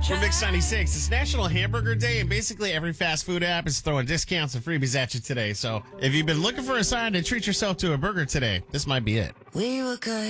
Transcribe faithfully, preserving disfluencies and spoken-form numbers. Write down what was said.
For Mix ninety-six, it's National Hamburger Day, and basically every fast food app is throwing discounts and freebies at you today. So if you've been looking for a sign to treat yourself to a burger today, this might be it. We were good.